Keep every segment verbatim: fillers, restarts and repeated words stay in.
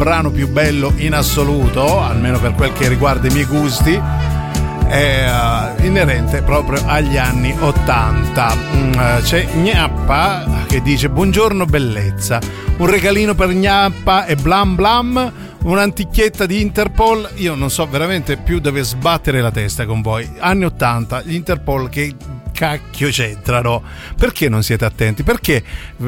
brano più bello in assoluto, almeno per quel che riguarda i miei gusti, è uh, inerente proprio agli anni ottanta. Mm, c'è Gnappa che dice: buongiorno bellezza, un regalino per Gnappa e blam blam, un'antichietta di Interpol. Io non so veramente più dove sbattere la testa con voi. Anni ottanta, gli Interpol che cacchio c'entrano? Perché non siete attenti? Perché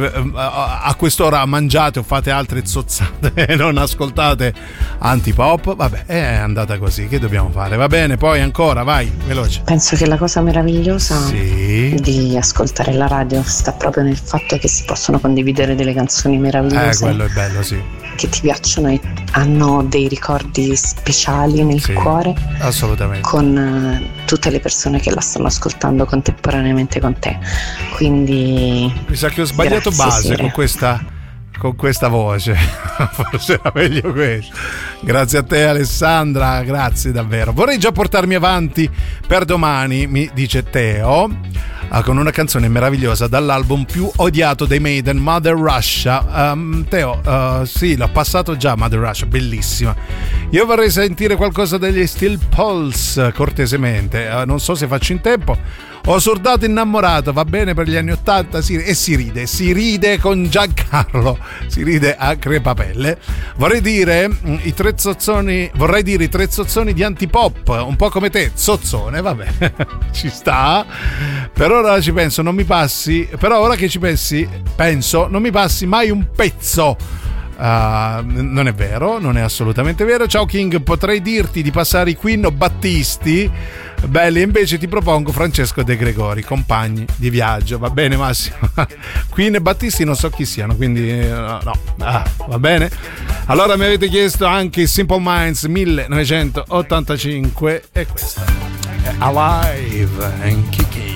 a quest'ora mangiate o fate altre zozzate e non ascoltate Antipop? Vabbè, è andata così, che dobbiamo fare? Va bene, poi ancora, vai, veloce. Penso che la cosa meravigliosa sì. di ascoltare la radio sta proprio nel fatto che si possono condividere delle canzoni meravigliose. Eh, quello è bello, sì. Che ti piacciono e hanno dei ricordi speciali nel sì, cuore. Assolutamente. Con uh, tutte le persone che la stanno ascoltando contemporaneamente con te. Quindi mi sa che ho sbagliato grazie, base Sire. con questa con questa voce. Forse era meglio questo. Grazie a te Alessandra, grazie davvero. Vorrei già portarmi avanti per domani, mi dice Teo, con una canzone meravigliosa dall'album più odiato dei Maiden, Mother Russia. um, Teo, uh, sì, l'ho passato già Mother Russia, bellissima. Io vorrei sentire qualcosa degli Steel Pulse cortesemente, uh, non so se faccio in tempo. Ho sordato innamorato, va bene per gli anni ottanta, sì, e si ride, si ride con Giancarlo, si ride a crepapelle. Vorrei dire i tre zozzoni, vorrei dire i tre zozzoni di Antipop, un po' come te, zozzone, vabbè, ci sta. Per ora ci penso, non mi passi, però ora che ci pensi, penso, non mi passi mai un pezzo. Uh, non è vero, non è assolutamente vero. Ciao King, potrei dirti di passare i Queen o Battisti belli, invece ti propongo Francesco De Gregori, compagni di viaggio. Va bene Massimo? Queen e Battisti non so chi siano, quindi no, no. Ah, va bene. Allora mi avete chiesto anche Simple Minds millenovecentottantacinque e questa è Alive and Kicking.